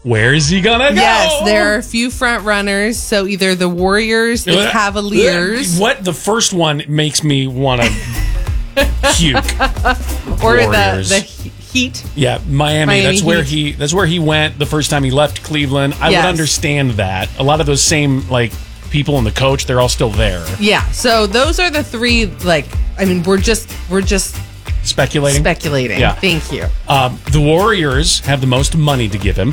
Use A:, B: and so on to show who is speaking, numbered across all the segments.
A: Where is he gonna go?
B: Yes, there are a few front runners. So either the Warriors, the Cavaliers,
A: What the first one makes me want to puke.
B: or
A: Warriors.
B: the Heat.
A: Yeah, Miami. That's where
B: Heat.
A: That's where he went the first time he left Cleveland. I would understand that. A lot of those same people and the coach, they're all still there.
B: Yeah. So those are the three. We're just
A: Speculating.
B: Yeah. Thank you.
A: The Warriors have the most money to give him.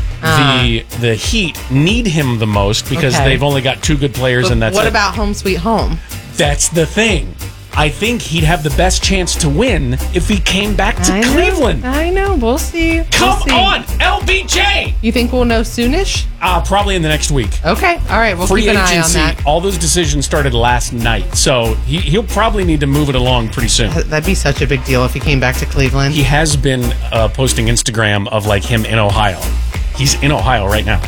A: The Heat need him the most because they've only got two good players, and that's
B: what about home sweet home?
A: That's the thing. I think he'd have the best chance to win if he came back to Cleveland.
B: I know. We'll see.
A: Come on, LBJ!
B: You think we'll know soonish?
A: Probably in the next week.
B: Okay. All right. We'll keep an eye on that.
A: All those decisions started last night, so he'll probably need to move it along pretty soon.
B: That'd be such a big deal if he came back to Cleveland.
A: He has been posting Instagram of him in Ohio. He's in Ohio right now.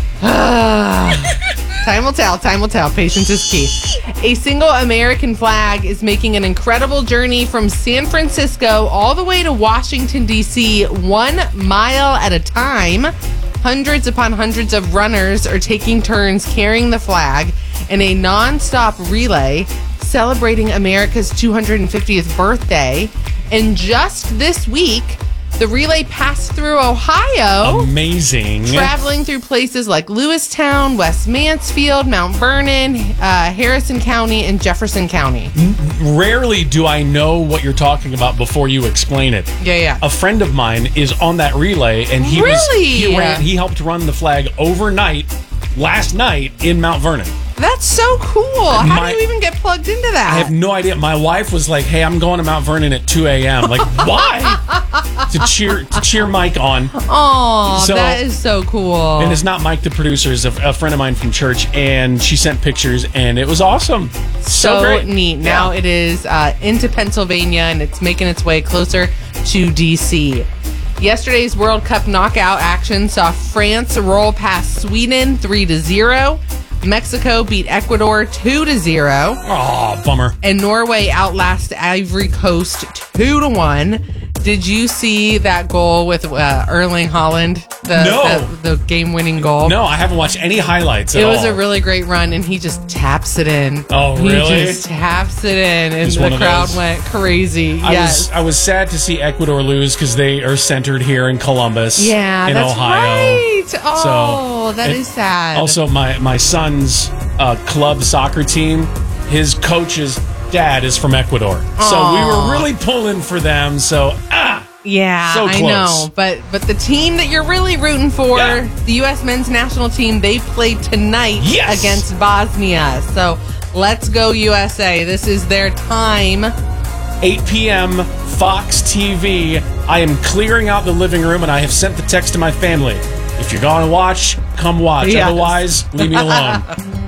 B: Time will tell. Time will tell. Patience is key. A single American flag is making an incredible journey from San Francisco all the way to Washington, D.C., 1 mile at a time. Hundreds upon hundreds of runners are taking turns carrying the flag in a nonstop relay celebrating America's 250th birthday. And just this week, the relay passed through Ohio.
A: Amazing.
B: Traveling through places like Lewistown, West Mansfield, Mount Vernon, Harrison County, and Jefferson County.
A: Rarely do I know what you're talking about before you explain it.
B: Yeah.
A: A friend of mine is on that relay, and he helped run the flag overnight last night in Mount Vernon.
B: That's so cool. How do you even get plugged into that?
A: I have no idea. My wife was like, hey, I'm going to Mount Vernon at 2 a.m. Like, why? to cheer Mike on.
B: Oh, that is so cool.
A: And it's not Mike, the producer, is a friend of mine from church, and she sent pictures, and it was awesome. So great.
B: Neat. Now it is into Pennsylvania, and it's making its way closer to D.C. Yesterday's World Cup knockout action saw France roll past Sweden 3-0. Mexico beat Ecuador 2-0.
A: Oh, bummer.
B: And Norway outlast Ivory Coast 2-1. Did you see that goal with Erling Haaland? The game-winning goal?
A: No, I haven't watched any highlights at all.
B: It was a really great run, and he just taps it in.
A: Oh, really?
B: He just taps it in, and the crowd went crazy.
A: I was sad to see Ecuador lose because they are centered here in Columbus, in Ohio.
B: Right. Oh, that is sad.
A: Also, my son's club soccer team, his coach's dad is from Ecuador. So we were really pulling for them.
B: Yeah,
A: so close.
B: I know. But the team that you're really rooting for, the U.S. men's national team, they play tonight against Bosnia. So let's go USA. This is their time.
A: 8 p.m. Fox TV. I am clearing out the living room, and I have sent the text to my family. If you're going to watch, come watch.
B: Yes.
A: Otherwise, leave me alone.